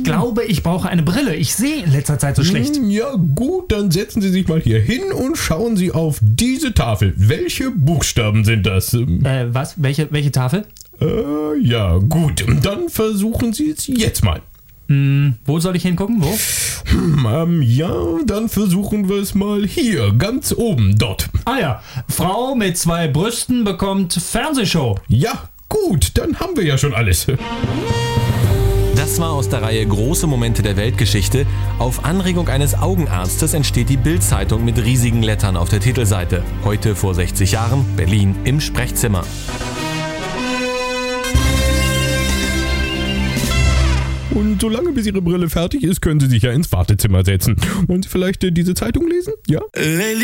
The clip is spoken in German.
glaube, ich brauche eine Brille. Ich sehe in letzter Zeit so schlecht. Ja gut, dann setzen Sie sich mal hier hin und schauen Sie auf diese Tafel. Welche Buchstaben sind das? Was? Welche Tafel? Ja gut, dann versuchen Sie es jetzt mal. Wo soll ich hingucken? Wo? Ja, dann versuchen wir es mal hier, ganz oben, dort. Ah ja, Frau mit 2 Brüsten bekommt Fernsehshow. Ja, gut, dann haben wir ja schon alles. Das war aus der Reihe Große Momente der Weltgeschichte. Auf Anregung eines Augenarztes entsteht die Bild-Zeitung mit riesigen Lettern auf der Titelseite. Heute vor 60 Jahren, Berlin im Sprechzimmer. Und solange bis Ihre Brille fertig ist, können Sie sich ja ins Wartezimmer setzen. Wollen Sie vielleicht diese Zeitung lesen? Ja?